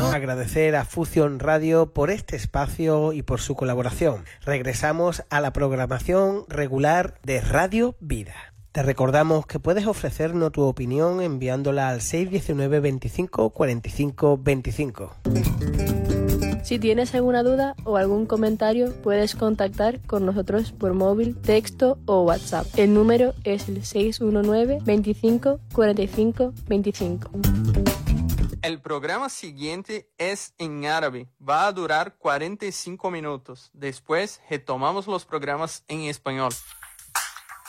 Agradecer a Fusión Radio por este espacio y por su colaboración. Regresamos a la programación regular de Radio Vida. Te recordamos que puedes ofrecernos tu opinión enviándola al 619 25 45 25. Si tienes alguna duda o algún comentario, puedes contactar con nosotros por móvil, texto o WhatsApp. El número es el 619 25 45 25. El programa siguiente es en árabe. Va a durar 45 minutos. Después retomamos los programas en español.